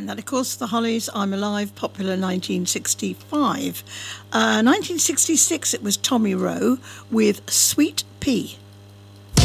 And that, of course, the Hollies, I'm Alive, popular 1965. 1966, it was Tommy Rowe with Sweet Pea.